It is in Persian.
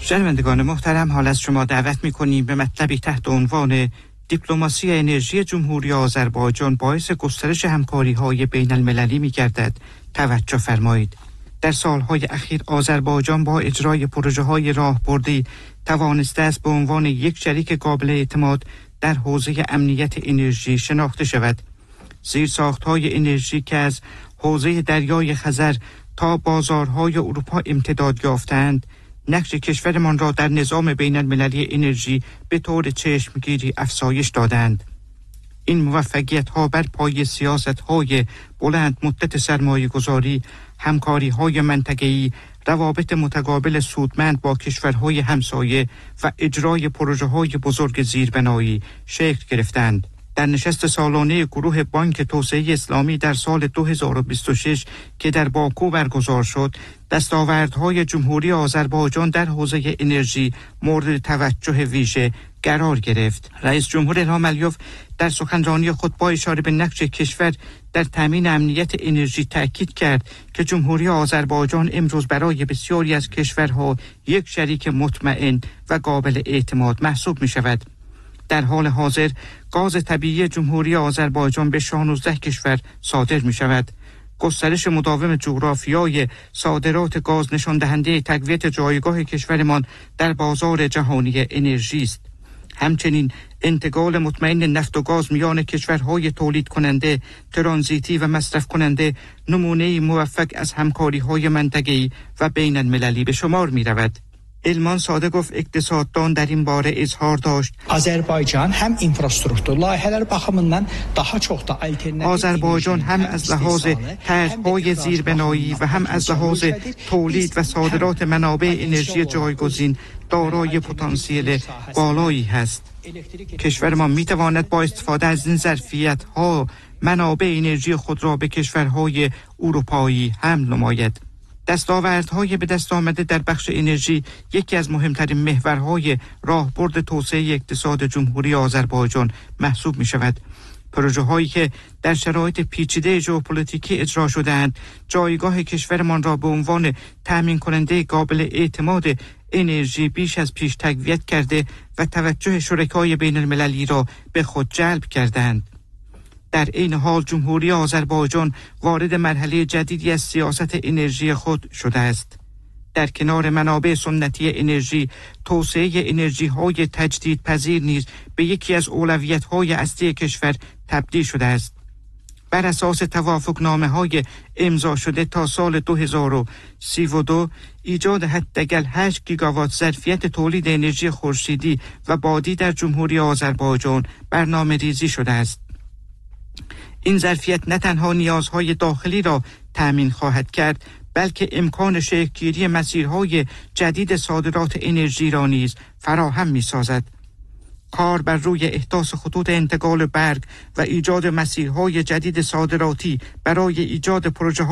شنوندگان محترم، حال از شما دعوت می‌کنیم به مطلبی تحت عنوان دیپلماسی انرژی جمهوری آذربایجان باعث گسترش همکاری‌های بین المللی می‌گردد توجه فرمایید. در سالهای اخیر آذربایجان با اجرای پروژه‌های راهبردی توانسته است به عنوان یک شریک قابل اعتماد در حوزه امنیت انرژی شناخته شود. زیرساخت‌های انرژی که از حوزه دریای خزر تا بازارهای اروپا امتداد یافتند، نقش کشورمان را در نظام بین المللی انرژی به طور چشمگیری افزایش دادند. این موفقیت‌ها بر پایه سیاست‌های بلند مدت سرمایه‌گذاری، همکاری‌های منطقه‌ای، روابط متقابل سودمند با کشورهای همسایه و اجرای پروژه‌های بزرگ زیربنایی شکل گرفتند. در نشست سالانه گروه بانک توسعه اسلامی در سال 2026 که در باکو برگزار شد، دستاوردهای جمهوری آذربایجان در حوزه انرژی مورد توجه ویژه قرار گرفت. رئیس جمهور الهام علیوف در سخنرانی خود با اشاره به نقش کشور در تامین امنیت انرژی تأکید کرد که جمهوری آذربایجان امروز برای بسیاری از کشورها یک شریک مطمئن و قابل اعتماد محسوب می شود. در حال حاضر گاز طبیعی جمهوری آذربایجان به 16 کشور صادر می شود. گسترش مداوم جغرافیای صادرات گاز نشان دهنده تقویت جایگاه کشورمان در بازار جهانی انرژی است. همچنین انتقال مطمئن نفت و گاز میان کشورهای تولید کننده، ترانزیتی و مصرف کننده نمونه موفق از همکاری‌های منطقه‌ای و بین المللی به شمار می رود. علمان صادقوف اقتصاددان در این باره اظهار داشت: آذربایجان هم infrastruktur layihələri baxımından daha çox da alternativ آذربایجان هم از لحاظ طرح‌های زیربنایی و هم از لحاظ تولید و صادرات منابع انرژی جایگزین دارای پتانسیل بالایی است. کشور ما می‌تواند با استفاده از این ظرفیت‌ها منابع انرژی خود را به کشورهای اروپایی حمل نماید. دستاوردهای به دست آمده در بخش انرژی یکی از مهمترین محورهای راهبرد توسعه اقتصاد جمهوری آذربایجان محسوب می شود. پروژه هایی که در شرایط پیچیده ژئوپلیتیکی اجرا شده‌اند، جایگاه کشورمان را به عنوان تامین کننده قابل اعتماد انرژی بیش از پیش تقویت کرده و توجه شرکای بین المللی را به خود جلب کردند. در این حال جمهوری آذربایجان وارد مرحله جدیدی از سیاست انرژی خود شده است. در کنار منابع سنتی انرژی، توسعه انرژی‌های تجدیدپذیر نیز به یکی از اولویت‌های اصلی کشور تبدیل شده است. بر اساس توافقنامه‌های امضا شده تا سال 2032 ایجاد حداقل 8 گیگاوات ظرفیت تولید انرژی خورشیدی و بادی در جمهوری آذربایجان برنامه‌ریزی شده است. این ظرفیت نه تنها نیازهای داخلی را تأمین خواهد کرد، بلکه امکان شکل‌گیری مسیرهای جدید صادرات انرژی را نیز فراهم می‌سازد. کار بر روی احداث خطوط انتقال برق و ایجاد مسیرهای جدید صادراتی برای ایجاد پروژه‌های